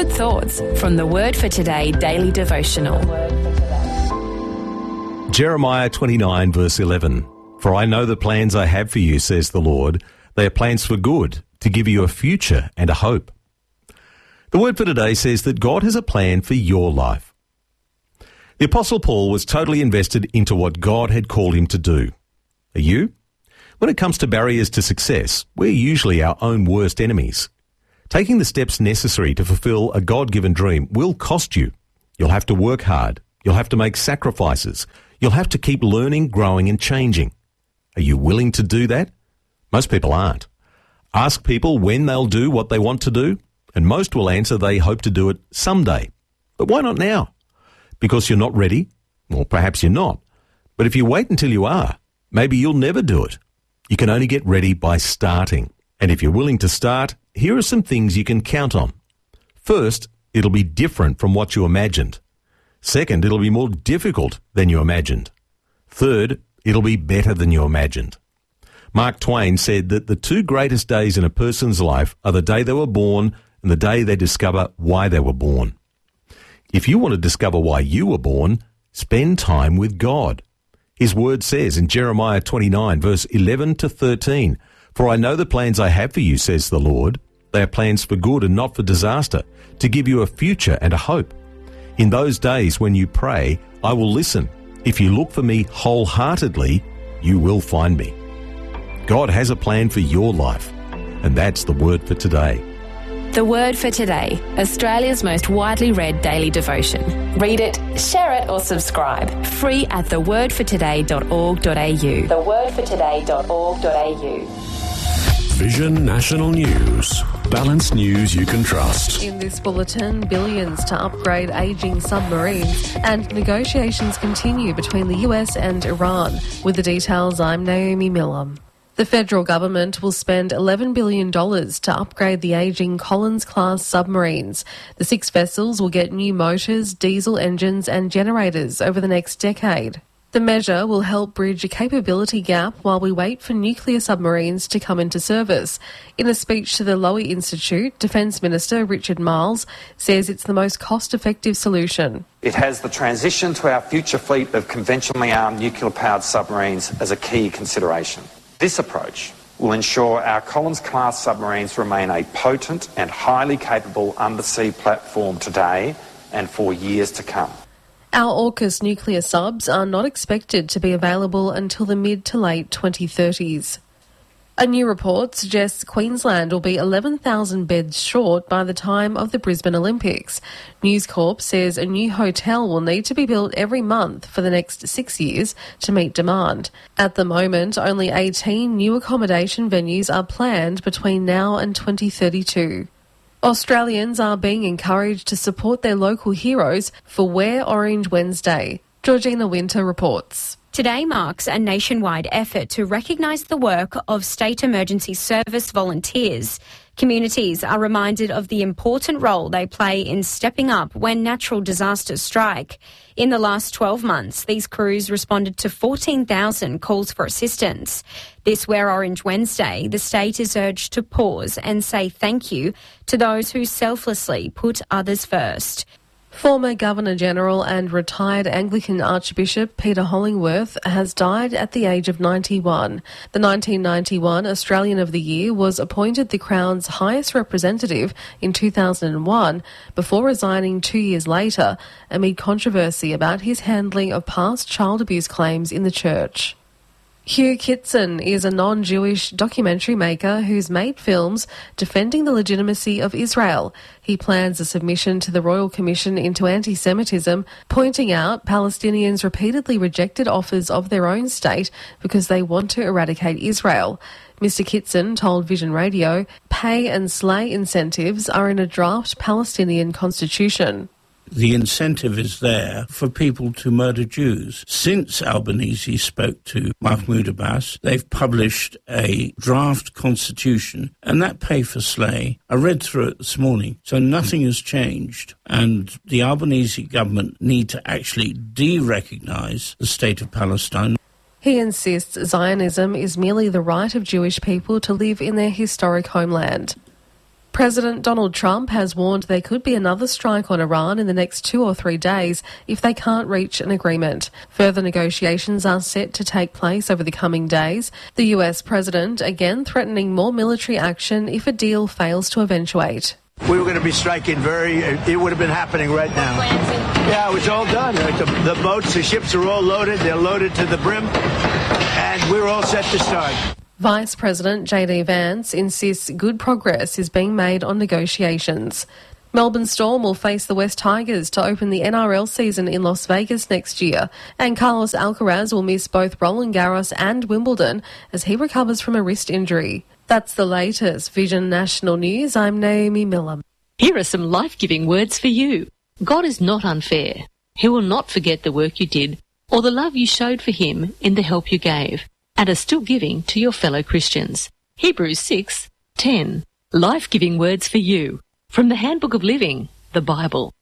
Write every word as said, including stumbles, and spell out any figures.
Inspired thoughts from the Word for Today daily devotional. Jeremiah twenty-nine verse eleven. For I know the plans I have for you, says the Lord. They are plans for good, to give you a future and a hope. The Word for Today says that God has a plan for your life. The Apostle Paul was totally invested into what God had called him to do. Are you? When it comes to barriers to success, we're usually our own worst enemies. Taking the steps necessary to fulfill a God-given dream will cost you. You'll have to work hard. You'll have to make sacrifices. You'll have to keep learning, growing and changing. Are you willing to do that? Most people aren't. Ask people when they'll do what they want to do, and most will answer they hope to do it someday. But why not now? Because you're not ready? Well, perhaps you're not. But if you wait until you are, maybe you'll never do it. You can only get ready by starting. And if you're willing to start, here are some things you can count on. First, it'll be different from what you imagined. Second, it'll be more difficult than you imagined. Third, it'll be better than you imagined. Mark Twain said that the two greatest days in a person's life are the day they were born and the day they discover why they were born. If you want to discover why you were born, spend time with God. His word says in Jeremiah twenty-nine, verse eleven to thirteen, For I know the plans I have for you, says the Lord. They are plans for good and not for disaster, to give you a future and a hope. In those days when you pray, I will listen. If you look for me wholeheartedly, you will find me. God has a plan for your life, and that's the Word for Today. The Word for Today, Australia's most widely read daily devotion. Read it, share it or subscribe. Free at the word for today dot org dot a u. the word for today dot org dot a u. Vision National News. Balanced news you can trust. In this bulletin, billions to upgrade ageing submarines, and negotiations continue between the U S and Iran. With the details, I'm Naomi Millam. The federal government will spend eleven billion dollars to upgrade the ageing Collins-class submarines. The six vessels will get new motors, diesel engines and generators over the next decade. The measure will help bridge a capability gap while we wait for nuclear submarines to come into service. In a speech to the Lowy Institute, Defence Minister Richard Marles says it's the most cost-effective solution. It has the transition to our future fleet of conventionally armed nuclear-powered submarines as a key consideration. This approach will ensure our Collins-class submarines remain a potent and highly capable undersea platform today and for years to come. Our AUKUS nuclear subs are not expected to be available until the mid to late twenty thirties. A new report suggests Queensland will be eleven thousand beds short by the time of the Brisbane Olympics. News Corp says a new hotel will need to be built every month for the next six years to meet demand. At the moment, only eighteen new accommodation venues are planned between now and twenty thirty-two. Australians are being encouraged to support their local heroes for Wear Orange Wednesday. Georgina Winter reports. Today marks a nationwide effort to recognise the work of state emergency service volunteers. Communities are reminded of the important role they play in stepping up when natural disasters strike. In the last twelve months, these crews responded to fourteen thousand calls for assistance. This Wear Orange Wednesday, the state is urged to pause and say thank you to those who selflessly put others first. Former Governor-General and retired Anglican Archbishop Peter Hollingworth has died at the age of ninety-one. The nineteen ninety-one Australian of the Year was appointed the Crown's highest representative in two thousand one before resigning two years later amid controversy about his handling of past child abuse claims in the church. Hugh Kitson is a non-Jewish documentary maker who's made films defending the legitimacy of Israel. He plans a submission to the Royal Commission into Anti-Semitism, pointing out Palestinians repeatedly rejected offers of their own state because they want to eradicate Israel. Mister Kitson told Vision Radio, pay and slay incentives are in a draft Palestinian constitution. The incentive is there for people to murder Jews. Since Albanese spoke to Mahmoud Abbas, they've published a draft constitution, and that pay for slay, I read through it this morning, so nothing has changed. And the Albanese government need to actually de-recognise the state of Palestine. He insists Zionism is merely the right of Jewish people to live in their historic homeland. President Donald Trump has warned there could be another strike on Iran in the next two or three days if they can't reach an agreement. Further negotiations are set to take place over the coming days. The U S president again threatening more military action if a deal fails to eventuate. We were going to be striking very, it would have been happening right now. Yeah, it was all done. The, the boats, the ships are all loaded. They're loaded to the brim. And we're all set to start. Vice President J D Vance insists good progress is being made on negotiations. Melbourne Storm will face the West Tigers to open the N R L season in Las Vegas next year, and Carlos Alcaraz will miss both Roland Garros and Wimbledon as he recovers from a wrist injury. That's the latest Vision National News. I'm Naomi Miller. Here are some life-giving words for you. God is not unfair. He will not forget the work you did or the love you showed for him in the help you gave and are still giving to your fellow Christians. Hebrews six ten. Life-giving words for you from the Handbook of Living, the Bible.